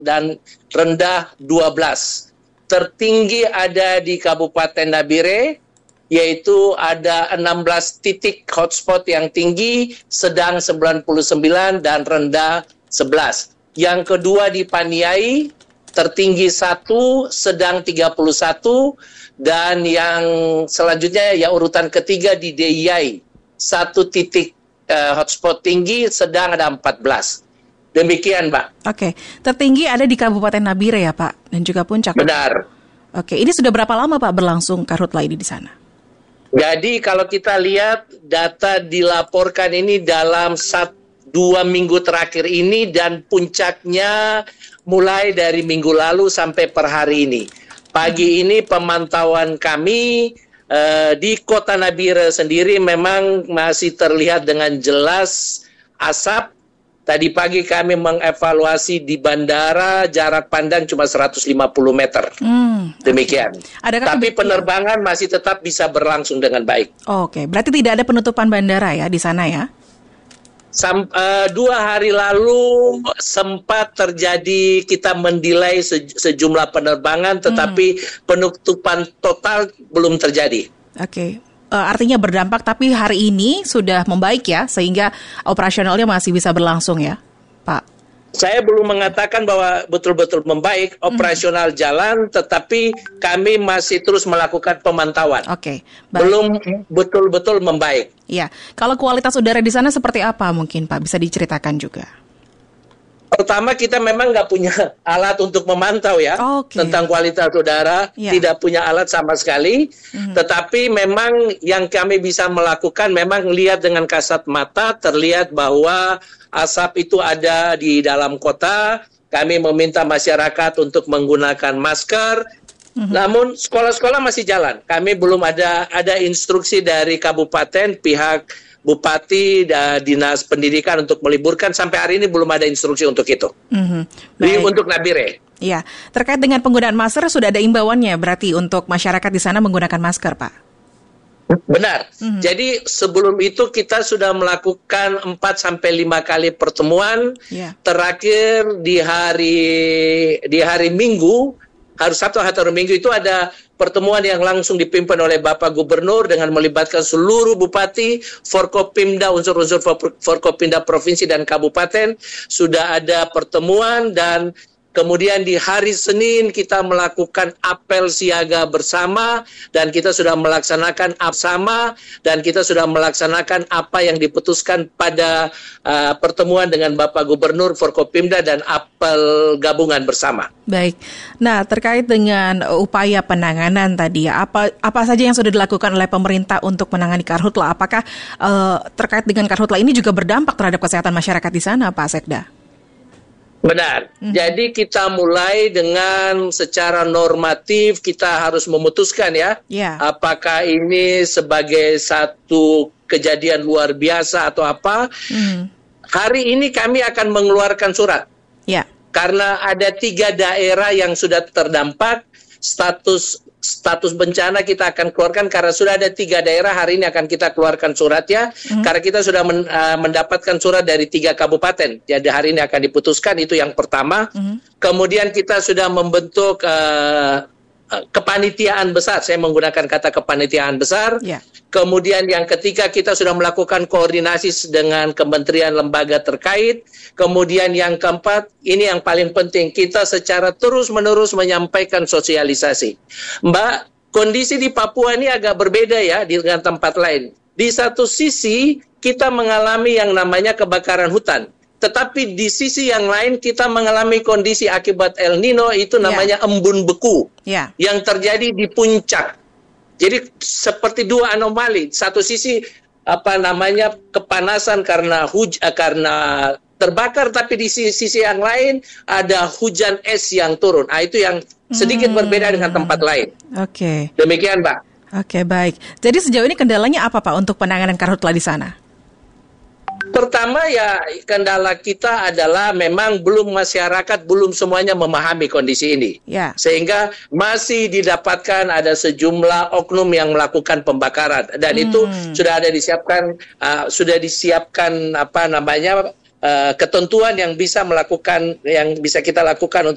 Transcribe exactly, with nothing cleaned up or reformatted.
dan rendah dua belas. Tertinggi ada di Kabupaten Nabire, yaitu ada enam belas titik hotspot yang tinggi, sedang sembilan puluh sembilan, dan rendah sebelas. Yang kedua di Paniai, tertinggi satu, sedang tiga puluh satu, dan yang selanjutnya ya urutan ketiga di Deyai, satu titik uh, hotspot tinggi, sedang ada empat belas. Demikian, Mbak. Oke, tertinggi ada di Kabupaten Nabire ya, Pak, dan juga Puncak. Benar. Oke, ini sudah berapa lama, Pak, berlangsung karhutla ini di sana? Jadi kalau kita lihat data dilaporkan ini dalam satu, dua minggu terakhir ini, dan puncaknya mulai dari minggu lalu sampai per hari ini. Pagi ini pemantauan kami eh, di Kota Nabire sendiri memang masih terlihat dengan jelas asap. Tadi pagi kami mengevaluasi di bandara, jarak pandang cuma seratus lima puluh meter. Hmm, Demikian. Okay. Tapi penerbangan masih tetap bisa berlangsung dengan baik. Oke, okay. Berarti tidak ada penutupan bandara ya di sana ya? Sam, uh, dua hari lalu sempat terjadi kita mendelay se- sejumlah penerbangan, tetapi hmm. penutupan total belum terjadi. Oke. Okay. Uh, artinya berdampak, tapi hari ini sudah membaik ya, sehingga operasionalnya masih bisa berlangsung ya, Pak? Saya belum mengatakan bahwa betul-betul membaik, operasional hmm. jalan, tetapi kami masih terus melakukan pemantauan. Oke, okay, belum betul-betul membaik. Iya, kalau kualitas udara di sana seperti apa mungkin, Pak? Bisa diceritakan juga. Pertama, kita memang nggak punya alat untuk memantau ya, okay. tentang kualitas udara, yeah. tidak punya alat sama sekali. Mm-hmm. Tetapi memang yang kami bisa melakukan memang lihat dengan kasat mata, terlihat bahwa asap itu ada di dalam kota. Kami meminta masyarakat untuk menggunakan masker. Mm-hmm. Namun sekolah-sekolah masih jalan. Kami belum ada ada instruksi dari kabupaten, pihak Bupati dan Dinas Pendidikan untuk meliburkan. Sampai hari ini belum ada instruksi untuk itu. Mm-hmm. Di, untuk Nabire. Iya, terkait dengan penggunaan masker sudah ada imbauannya berarti untuk masyarakat di sana menggunakan masker, Pak? Benar. Mm-hmm. Jadi sebelum itu kita sudah melakukan empat sampai lima kali pertemuan. Yeah. Terakhir di hari di hari Minggu, hari Sabtu atau hari Minggu itu ada pertemuan yang langsung dipimpin oleh Bapak Gubernur dengan melibatkan seluruh bupati, Forkopimda, unsur-unsur Forkopimda provinsi dan kabupaten. Sudah ada pertemuan, dan kemudian di hari Senin kita melakukan apel siaga bersama, dan kita sudah melaksanakan bersama, dan kita sudah melaksanakan apa yang diputuskan pada uh, pertemuan dengan Bapak Gubernur, Forkopimda, dan apel gabungan bersama. Baik. Nah, terkait dengan upaya penanganan tadi, apa apa saja yang sudah dilakukan oleh pemerintah untuk menangani karhutla? Apakah uh, terkait dengan karhutla ini juga berdampak terhadap kesehatan masyarakat di sana, Pak Sekda? Benar. Hmm. Jadi kita mulai dengan secara normatif kita harus memutuskan ya, yeah. apakah ini sebagai satu kejadian luar biasa atau apa. Hmm. Hari ini kami akan mengeluarkan surat. Ya. Yeah. Karena ada tiga daerah yang sudah terdampak, status status bencana kita akan keluarkan karena sudah ada tiga daerah. Hari ini akan kita keluarkan suratnya, mm-hmm. karena kita sudah men, uh, mendapatkan surat dari tiga kabupaten. Jadi hari ini akan diputuskan, itu yang pertama. Mm-hmm. Kemudian kita sudah membentuk uh, kepanitiaan besar, saya menggunakan kata kepanitiaan besar. Yeah. Kemudian yang ketiga, kita sudah melakukan koordinasi dengan kementerian lembaga terkait. Kemudian yang keempat, ini yang paling penting, kita secara terus-menerus menyampaikan sosialisasi. Mbak, kondisi di Papua ini agak berbeda ya dengan tempat lain. Di satu sisi, kita mengalami yang namanya kebakaran hutan. Tetapi di sisi yang lain kita mengalami kondisi akibat El Nino, itu namanya yeah. embun beku yeah. yang terjadi di puncak. Jadi seperti dua anomali. Satu sisi apa namanya kepanasan karena huj karena terbakar, tapi di sisi, sisi yang lain ada hujan es yang turun. Ah, itu yang sedikit hmm. berbeda dengan tempat lain. Oke. Okay. Demikian, Mbak. Oke, okay, baik. Jadi sejauh ini kendalanya apa, Pak, untuk penanganan karhutla di sana? Pertama ya kendala kita adalah memang belum masyarakat belum semuanya memahami kondisi ini, ya. Sehingga masih didapatkan ada sejumlah oknum yang melakukan pembakaran, dan hmm. itu sudah ada disiapkan uh, sudah disiapkan apa namanya uh, ketentuan yang bisa melakukan yang bisa kita lakukan untuk